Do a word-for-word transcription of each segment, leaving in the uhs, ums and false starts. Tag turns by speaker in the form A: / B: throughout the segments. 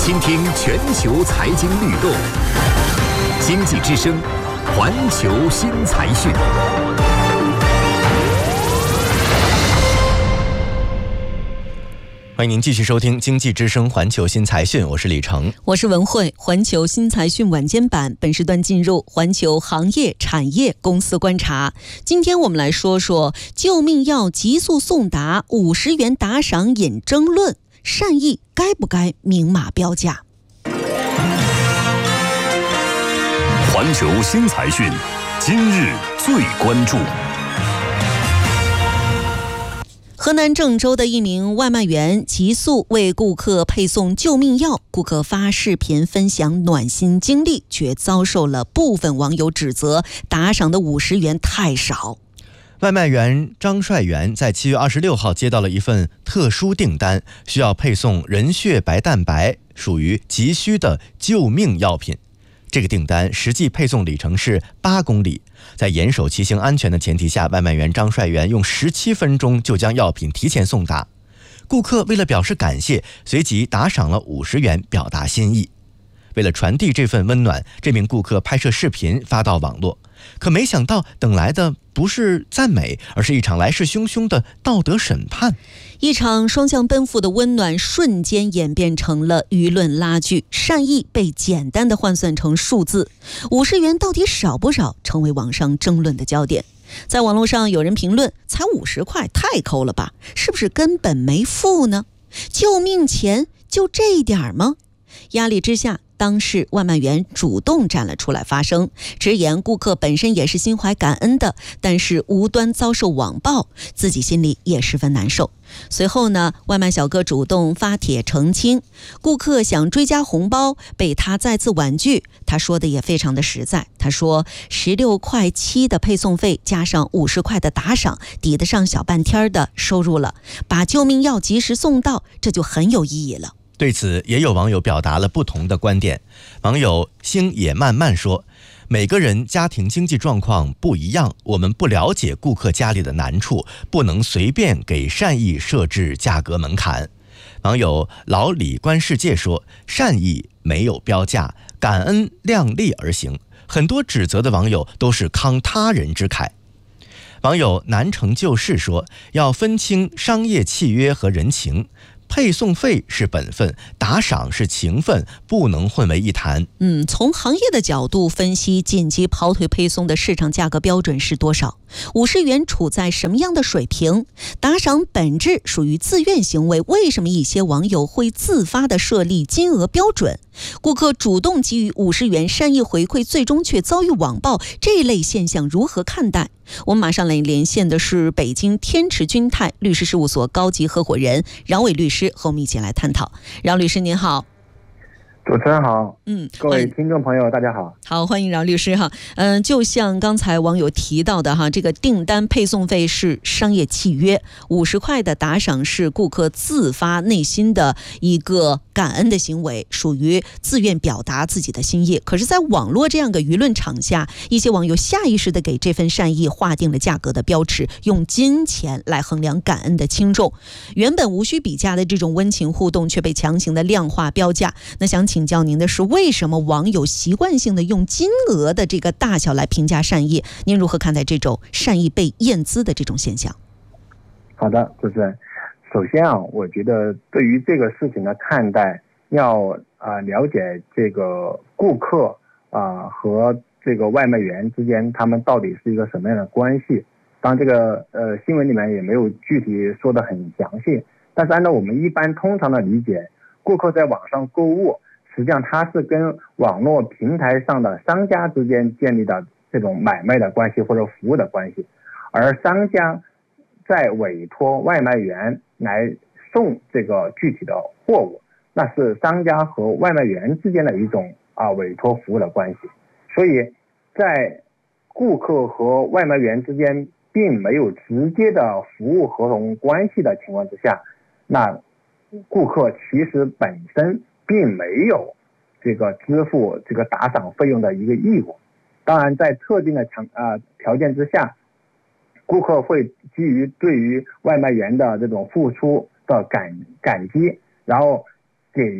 A: 倾听全球财经律动，经济之声，环球新财讯。
B: 欢迎您继续收听经济之声环球新财讯，我是李成，
C: 我是文慧。环球新财讯晚间版本时段进入环球行业产业公司观察。今天我们来说说救命药急速送达，五十元打赏引争论，善意该不该明码标价？
A: 环球新财讯，今日最关注。
C: 河南郑州的一名外卖员急速为顾客配送救命药，顾客发视频分享暖心经历，却遭受了部分网友指责打赏的五十元太少。
B: 外卖员张帅元在七月二十六号接到了一份特殊订单，需要配送人血白蛋白，属于急需的救命药品。这个订单实际配送里程是八公里，在严守骑行安全的前提下，外卖员张帅元用十七分钟就将药品提前送达。顾客为了表示感谢，随即打赏了五十元表达心意。为了传递这份温暖，这名顾客拍摄视频发到网络，可没想到等来的不是赞美，而是一场来势汹汹的道德审判。
C: 一场双向奔赴的温暖瞬间演变成了舆论拉锯，善意被简单的换算成数字，五十元到底少不少，成为网上争论的焦点。在网络上有人评论，才五十块太抠了吧，是不是根本没付呢？救命钱就这一点吗？压力之下，当事外卖员主动站了出来发声，直言顾客本身也是心怀感恩的，但是无端遭受网暴，自己心里也十分难受。随后呢，外卖小哥主动发帖澄清，顾客想追加红包被他再次婉拒。他说的也非常的实在，他说十六块七的配送费加上五十块的打赏，抵得上小半天的收入了，把救命药及时送到，这就很有意义了。
B: 对此，也有网友表达了不同的观点。网友星野慢慢说，每个人家庭经济状况不一样，我们不了解顾客家里的难处，不能随便给善意设置价格门槛。网友老李观世界说，善意没有标价，感恩量力而行。很多指责的网友都是慷他人之慨。网友南城旧事说，要分清商业契约和人情，配送费是本分，打赏是情分，不能混为一谈。
C: 嗯，从行业的角度分析，紧急跑腿配送的市场价格标准是多少？五十元处在什么样的水平？打赏本质属于自愿行为，为什么一些网友会自发的设立金额标准？顾客主动给予五十元善意回馈，最终却遭遇网暴，这一类现象如何看待？我们马上来连线的是北京天池君泰律师事务所高级合伙人饶伟律师，和我们一起来探讨。饶律师您好。
D: 主持人好，
C: 嗯，
D: 各位听众朋友大家好。
C: 好，欢迎饶律师哈。嗯、呃，就像刚才网友提到的哈，这个订单配送费是商业契约，五十块的打赏是顾客自发内心的一个感恩的行为，属于自愿表达自己的心意。可是，在网络这样的舆论场下，一些网友下意识的给这份善意划定了价格的标尺，用金钱来衡量感恩的轻重。原本无需比价的这种温情互动，却被强行的量化标价。那想请教您的是，为什么网友习惯性的用金额的这个大小来评价善意？您如何看待这种善意被验资的这种现象？
D: 好的，主持人，首先啊，我觉得对于这个事情的看待，要啊、呃、了解这个顾客啊、呃、和这个外卖员之间，他们到底是一个什么样的关系？当然，这个呃新闻里面也没有具体说得很详细，但是按照我们一般通常的理解，顾客在网上购物，实际上它是跟网络平台上的商家之间建立的这种买卖的关系或者服务的关系，而商家在委托外卖员来送这个具体的货物，那是商家和外卖员之间的一种啊委托服务的关系。所以在顾客和外卖员之间并没有直接的服务合同关系的情况之下，那顾客其实本身并没有这个支付这个打赏费用的一个义务。当然，在特定的强啊、呃、条件之下，顾客会基于对于外卖员的这种付出的感感激，然后给予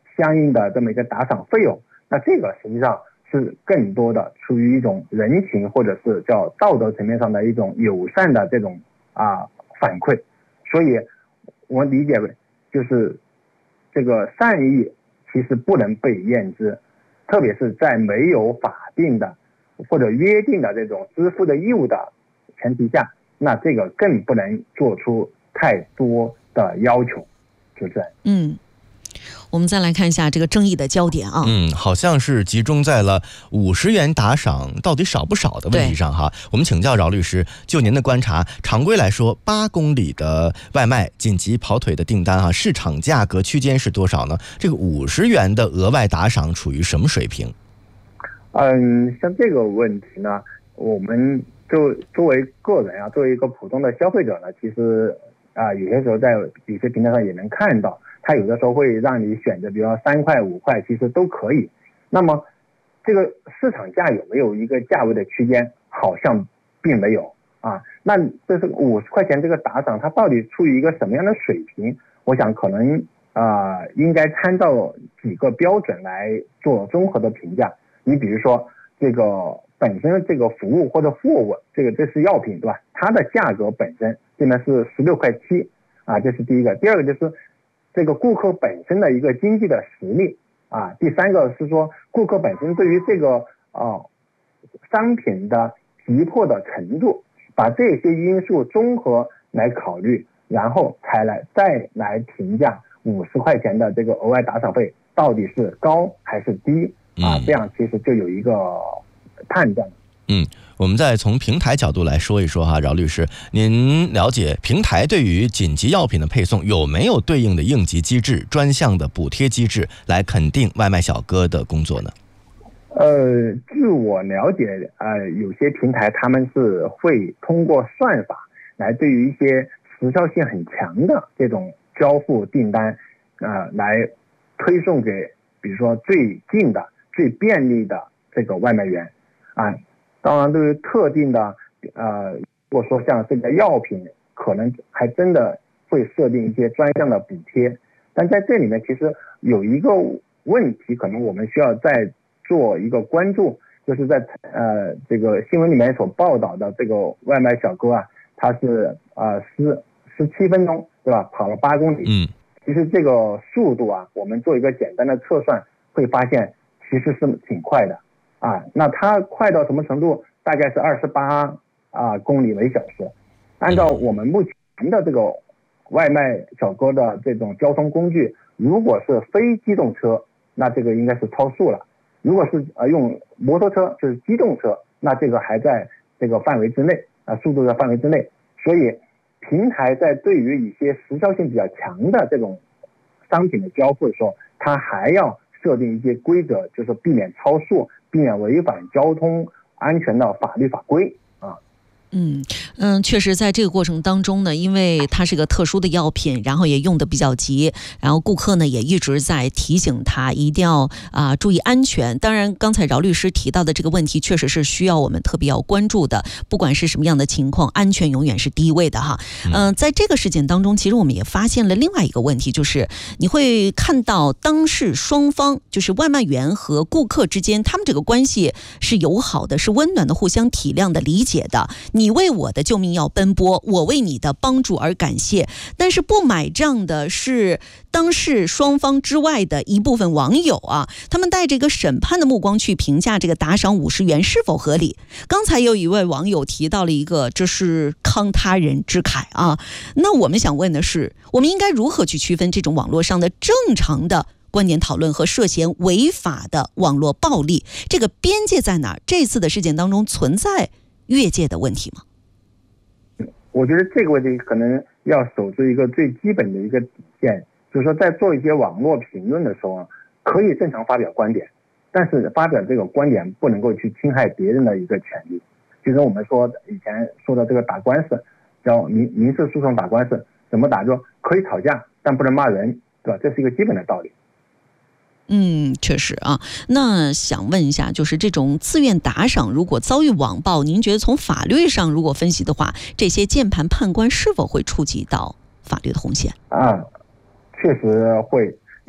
D: 相应的这么一个打赏费用，那这个实际上是更多的出于一种人情或者是叫道德层面上的一种友善的这种啊反馈。所以我理解为就是这个善意其实不能被验知，特别是在没有法定的或者约定的这种支付的义务的前提下，那这个更不能做出太多的要求。主持人，
C: 嗯，我们再来看一下这个争议的焦点啊，
B: 嗯，好像是集中在了五十元打赏到底少不少的问题上哈。我们请教饶律师，就您的观察，常规来说，八公里的外卖紧急跑腿的订单哈，市场价格区间是多少呢？这个五十元的额外打赏处于什么水平？
D: 嗯，像这个问题呢，我们就作为个人啊，作为一个普通的消费者呢，其实啊，有些时候在有些平台上也能看到，它有的时候会让你选择，比如说三块、五块，其实都可以。那么，这个市场价有没有一个价位的区间？好像并没有啊。那这是五十块钱这个打赏，它到底处于一个什么样的水平？我想可能啊、呃，应该参照几个标准来做综合的评价。你比如说这个本身这个服务或者货物，这个这是药品对吧？它的价格本身这边是十六块七啊，这是第一个。第二个就是这个顾客本身的一个经济的实力啊。第三个是说顾客本身对于这个啊商品的急迫的程度，把这些因素综合来考虑，然后才来再来评价五十块钱的这个额外打赏费到底是高还是低啊？这样其实就有一个判断。
B: 嗯，我们再从平台角度来说一说哈，饶律师，您了解平台对于紧急药品的配送有没有对应的应急机制、专项的补贴机制来肯定外卖小哥的工作呢？
D: 呃，据我了解，呃，有些平台他们是会通过算法来对于一些时效性很强的这种交付订单，呃，来推送给比如说最近的、最便利的这个外卖员啊。当然，对于特定的，呃，如果说像这个药品，可能还真的会设定一些专项的补贴。但在这里面，其实有一个问题，可能我们需要再做一个关注，就是在呃这个新闻里面所报道的这个外卖小哥啊，他是呃十十七分钟对吧，跑了八公里。
B: 嗯，
D: 其实这个速度啊，我们做一个简单的测算，会发现其实是挺快的。啊，那它快到什么程度？大概是二十八啊公里每小时。按照我们目前的这个外卖小哥的这种交通工具，如果是非机动车，那这个应该是超速了；如果是呃用摩托车，就是机动车，那这个还在这个范围之内啊，速度的范围之内。所以，平台在对于一些时效性比较强的这种商品的交付的时候，它还要设定一些规则，就是避免超速，避免违反交通安全的法律法规啊。
C: 嗯嗯，确实在这个过程当中呢，因为它是个特殊的药品，然后也用的比较急，然后顾客呢也一直在提醒他一定要啊、呃、注意安全。当然，刚才饶律师提到的这个问题，确实是需要我们特别要关注的。不管是什么样的情况，安全永远是第一位的哈。嗯、呃，在这个事件当中，其实我们也发现了另外一个问题，就是你会看到当事双方，就是外卖员和顾客之间，他们这个关系是友好的，是温暖的，互相体谅的、理解的。你为我的救命要奔波，我为你的帮助而感谢。但是不买账的是当事双方之外的一部分网友啊，他们带着一个审判的目光去评价这个打赏五十元是否合理。刚才有一位网友提到了一个，这是慷他人之慨啊。那我们想问的是，我们应该如何去区分这种网络上的正常的观点讨论和涉嫌违法的网络暴力？这个边界在哪儿？这次的事件当中存在越界的问题吗？
D: 我觉得这个问题可能要守住一个最基本的一个底线，就是说在做一些网络评论的时候，可以正常发表观点，但是发表这个观点不能够去侵害别人的一个权利。就跟我们说以前说的这个打官司，叫民民事诉讼打官司，怎么打？就可以吵架，但不能骂人，对吧？这是一个基本的道理。
C: 嗯，确实啊。那想问一下，就是这种自愿打赏如果遭遇网暴，您觉得从法律上如果分析的话，这些键盘判官是否会触及到法律的红线？
D: 啊，确实会。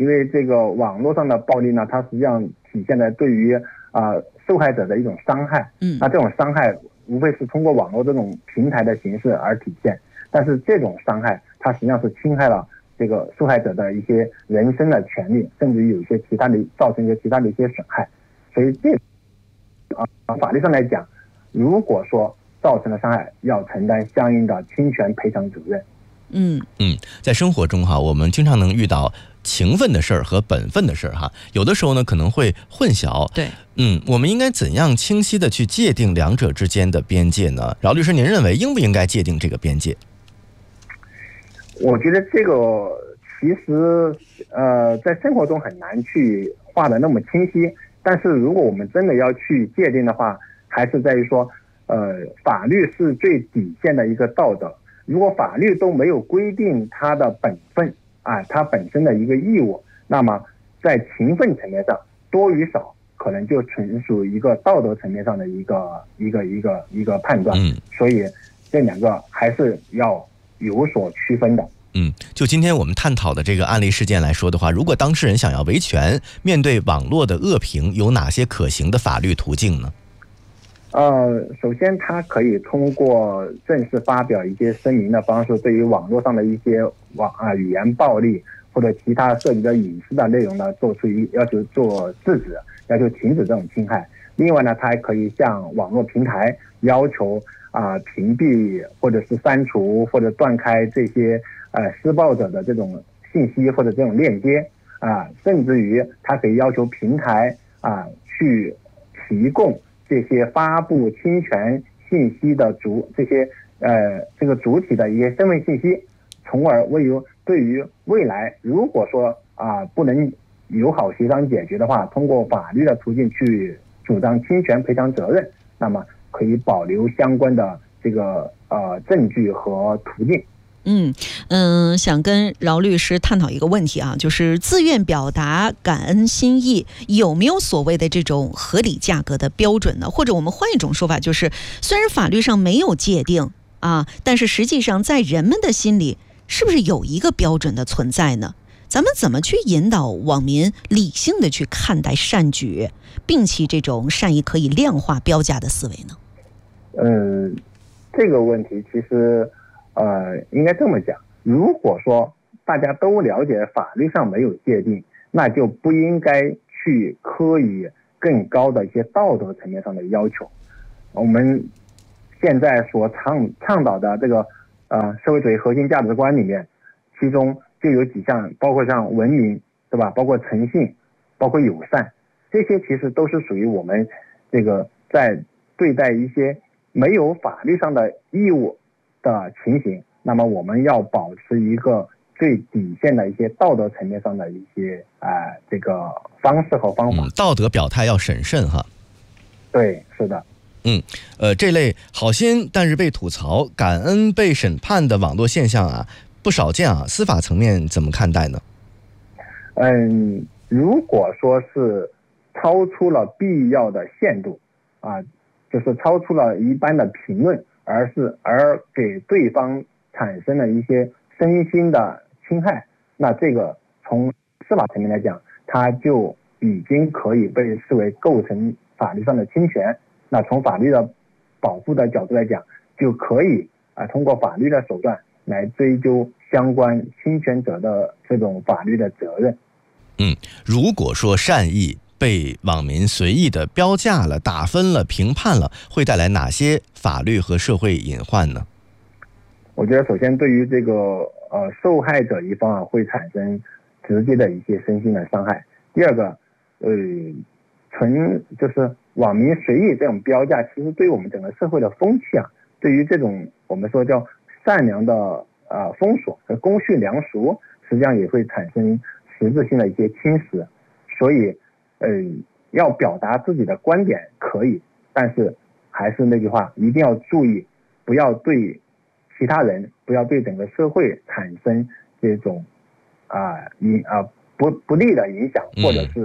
D: 因为这个网络上的暴力呢，它实际上体现在对于啊、呃、受害者的一种伤害。
C: 嗯，
D: 那这种伤害无非是通过网络这种平台的形式而体现，但是这种伤害它实际上是侵害了这个受害者的一些人身的权利，甚至于有一些其他的造成一些其他的一些损害。所以这啊、呃、法律上来讲，如果说造成了伤害，要承担相应的侵权赔偿责任。
C: 嗯
B: 嗯，在生活中哈，我们经常能遇到情分的事儿和本分的事儿哈，有的时候呢可能会混淆。
C: 对，
B: 嗯，我们应该怎样清晰的去界定两者之间的边界呢？饶律师，您认为应不应该界定这个边界？
D: 我觉得这个其实呃在生活中很难去画的那么清晰，但是如果我们真的要去界定的话，还是在于说，呃，法律是最底线的一个道德。如果法律都没有规定它的本分啊，它本身的一个义务，那么在情分层面上多与少，可能就纯属一个道德层面上的一个一个一个一个判断。
B: 嗯，
D: 所以这两个还是要有所区分的。
B: 嗯，就今天我们探讨的这个案例事件来说的话，如果当事人想要维权，面对网络的恶评，有哪些可行的法律途径呢？
D: 呃，首先，他可以通过正式发表一些声明的方式，对于网络上的一些网啊语言暴力或者其他涉及到隐私的内容呢，做出一要求做制止，要求停止这种侵害。另外呢，他还可以向网络平台要求啊、呃、屏蔽或者是删除或者断开这些呃施暴者的这种信息或者这种链接啊、呃，甚至于他可以要求平台啊、呃、去提供这些发布侵权信息的主这些呃这个主体的一些身份信息，从而为由对于未来如果说啊、呃、不能友好协商解决的话，通过法律的途径去主张侵权赔偿责任，那么可以保留相关的这个呃证据和途径。
C: 嗯嗯，想跟饶律师探讨一个问题啊，就是自愿表达感恩心意有没有所谓的这种合理价格的标准呢？或者我们换一种说法，就是虽然法律上没有界定啊，但是实际上在人们的心里是不是有一个标准的存在呢？咱们怎么去引导网民理性的去看待善举，并其这种善意可以量化标价的思维呢？
D: 嗯，这个问题其实呃应该这么讲，如果说大家都了解法律上没有界定，那就不应该去科以更高的一些道德层面上的要求。我们现在所倡倡导的这个呃社会主义核心价值观里面，其中就有几项，包括像文明，对吧？包括诚信，包括友善，这些其实都是属于我们这个在对待一些没有法律上的义务的情形，那么我们要保持一个最底线的一些道德层面上的一些啊、呃、这个方式和方法。
B: 嗯，道德表态要审慎哈。
D: 对，是的。
B: 嗯，呃，这类好心但是被吐槽、感恩被审判的网络现象啊，不少见啊。司法层面怎么看待呢？
D: 嗯，如果说是超出了必要的限度啊，就是超出了一般的评论，而是而给对方产生了一些身心的侵害，那这个从司法层面来讲，它就已经可以被视为构成法律上的侵权。那从法律的保护的角度来讲，就可以啊通过法律的手段来追究相关侵权者的这种法律的责任。
B: 嗯，如果说善意被网民随意的标价了、打分了、评判了，会带来哪些法律和社会隐患呢？
D: 我觉得首先对于这个呃受害者一方啊，会产生直接的一些身心的伤害。第二个，呃，纯就是网民随意这种标价，其实对于我们整个社会的风气啊，对于这种我们说叫善良的呃风俗和公序良俗，实际上也会产生实质性的一些侵蚀。所以，呃，要表达自己的观点可以，但是还是那句话，一定要注意，不要对其他人，不要对整个社会产生这种啊影啊不不利的影响，或者是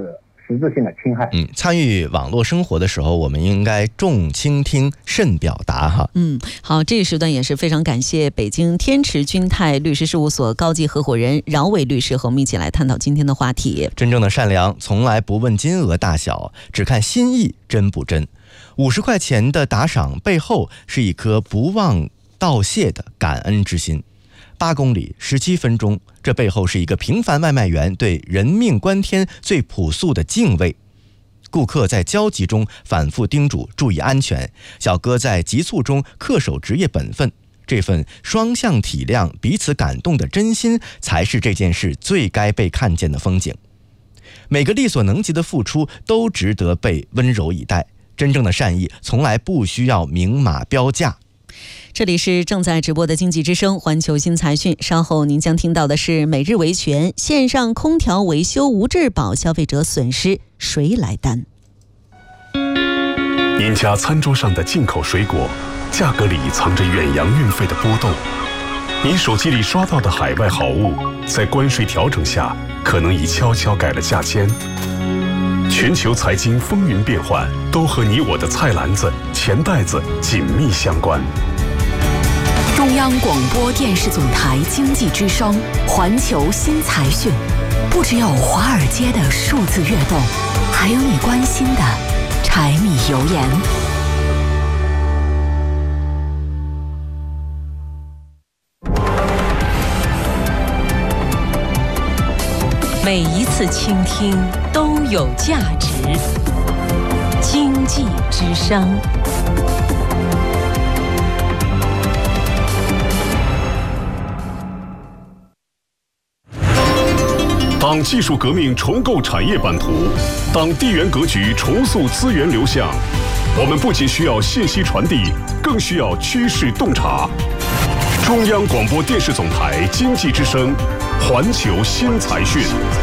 D: 实质性的侵害。
B: 嗯，参与网络生活的时候，我们应该重倾听、慎表达哈。
C: 嗯，好，这一时段也是非常感谢北京天池君泰律师事务所高级合伙人饶伟律师和我们一起来探讨今天的话题。
B: 真正的善良从来不问金额大小，只看心意真不真。五十块钱的打赏背后是一颗不忘道谢的感恩之心。八公里十七分钟，这背后是一个平凡外卖员对人命关天最朴素的敬畏。顾客在焦急中反复叮嘱注意安全，小哥在急促中恪守职业本分。这份双向体谅、彼此感动的真心，才是这件事最该被看见的风景。每个力所能及的付出都值得被温柔以待。真正的善意从来不需要明码标价。
C: 这里是正在直播的经济之声环球新财讯，稍后您将听到的是每日维权线上空调维修无质保，消费者损失谁来担？
E: 您家餐桌上的进口水果，价格里藏着远洋运费的波动。您手机里刷到的海外好物，在关税调整下，可能已悄悄改了价签。全球财经风云变幻，都和你我的菜篮子、钱袋子紧密相关。
F: 中央广播电视总台经济之声环球新财讯，不只有华尔街的数字跃动，还有你关心的柴米油盐。
G: 每一次倾听都有价值。经济之声。
E: 当技术革命重构产业版图，当地缘格局重塑资源流向，我们不仅需要信息传递，更需要趋势洞察。中央广播电视总台经济之声环球新财讯。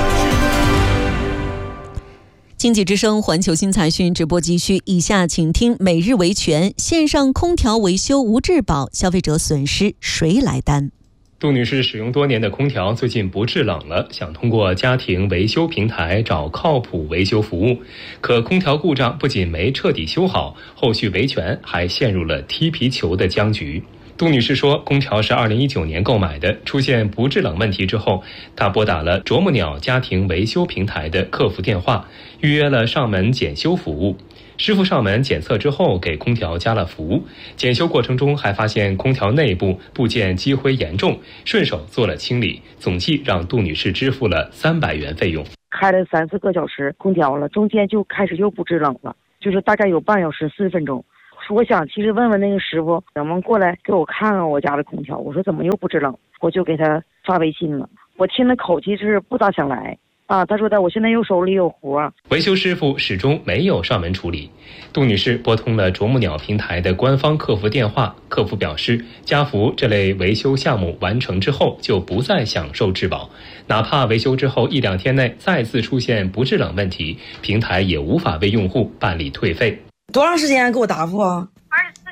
C: 经济之声环球新财讯直播继续，以下请听每日维权线上空调维修无质保，消费者损失谁来担？
H: 杜女士使用多年的空调最近不制冷了，想通过家庭维修平台找靠谱维修服务，可空调故障不仅没彻底修好，后续维权还陷入了踢皮球的僵局。杜女士说，空调是二零一九年购买的，出现不制冷问题之后，她拨打了啄木鸟家庭维修平台的客服电话，预约了上门检修服务。师傅上门检测之后，给空调加了氟。检修过程中还发现空调内部部件积灰严重，顺手做了清理，总计让杜女士支付了三百元费用。
I: 开了三四个小时空调了，中间就开始又不制冷了，就是大概有半小时四十分钟。我想其实问问那个师傅能不能过来给我看看我家的空调，我说怎么又不制冷，我就给他发微信了。我听的口气是不大想来啊，他说的我现在又手里有活。
H: 维修师傅始终没有上门处理。杜女士拨通了啄木鸟平台的官方客服电话，客服表示，家福这类维修项目完成之后就不再享受质保，哪怕维修之后一两天内再次出现不制冷问题，平台也无法为用户办理退费。
J: 多长时间给我答复啊？